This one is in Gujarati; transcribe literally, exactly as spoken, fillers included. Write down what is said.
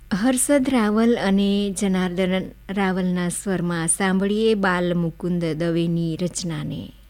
હર્ષદ રાવલ અને જનાર્દન રાવલના સ્વરમાં સાંભળીએ બાલ મુકુંદ દવેની રચનાને.